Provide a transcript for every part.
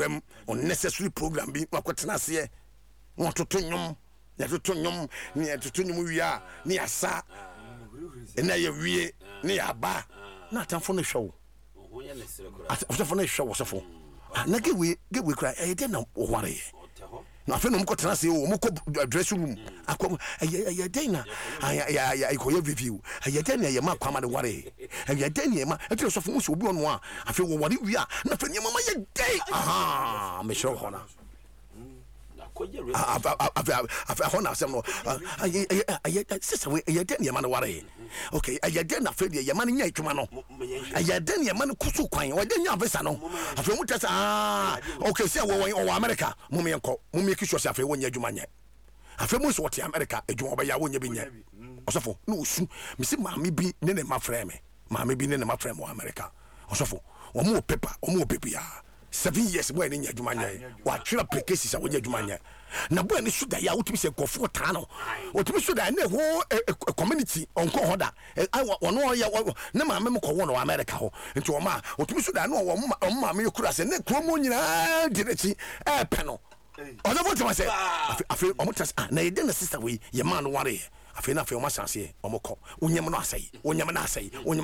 program unnecessary program bi makotena se won toto nyom ya toto nyom ni ya toto nyom wia ni asa na ya wie ni aba na atamfo no hwewo atamfo no hwewo sofo na gewe kra e de na ware na afi no mkotena se o mko dress room akwa ya dena ya ikoye review ya dena ya makwa ma de ware ya dena ya ma ati sofo muso obi ono a afi wo ware wi a na fa nyama ya dey aha me show hona afi hona sem no sisa we ya dena ya ma ware okay ya dena fa de ya ma nya ituma no ya dena ya ma kusu kwan wa dena visa no afi mu tesa okay say wo America mu me enko mu me kisho afi wo nya adwuma nya afi mu so wote America adwuma ba ya wo nya bi nya osofo na osu me se maami bi ne ne ma frɛ me maami bi ne ne ma frɛ mo America osofo wo mu paper wo mu paper ya 7 years boy ni nya adwuma nya wa twira applications a wo nya adwuma nya na boy ni suda ya wotumi se kofo ta no wotumi suda na ho community onko hoda wono ya na maame me ko wono America ho nti wo ma wotumi suda na wo maame yekura se na kromo nyina direci e pe no ozo vote ma se afi omotas na yede na sister we ye man ware afi na afi o ma sanse omoko onyem no asai onyem na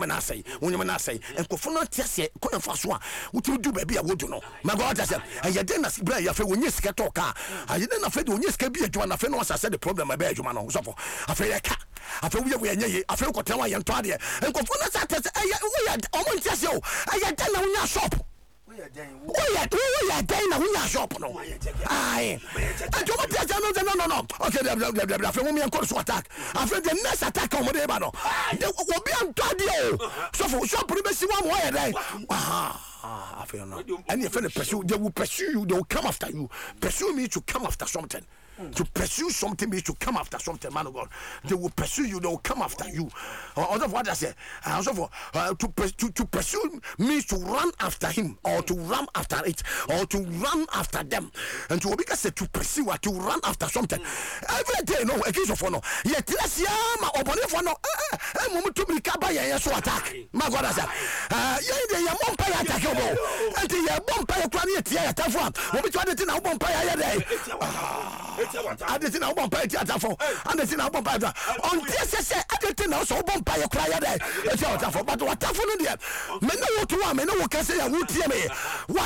asai enkofo no tiase ko enfa so a wotumi du ba bia wodu no magota se yede na bra ya afi wonye sika toka yede na afi de wonye sika bi adwuma na afi no asase the problem ba adwuma no so fo afi ya ka afi we nye afi ko tan ya nto ade enkofo no sa tese we ya omo tiase o yede na wonya shop we ya den na wonya shop no ai ajo mo tia no okay the afi mo me encourage attack afi the next attack o mo dey ba no de obi antade o so for shop ni be si wa mo ya den afi no and if they pursue they will pursue you, they will come after you. Pursue me to come after something. To pursue something means to come after something, man of God. They will pursue you, they will come after you. Other what I say, also for to pursue means to run after him or to run after it or to run after them. And to because to pursue or to run after something. Every day, no, a case of no. Yet let's yama or for no. I'm to be kaba ya so attack. My God, I said, ya mom pay attack you. And the bomb pay planet ya tafwa. What we try to na bomb pay ya day. I didn't know bomb pay for. I didn't know bomb pay. On this, I didn't know so bomb pay cry a day. It's out for, but what tough on the men know what to want, men know what can say, I would hear me. What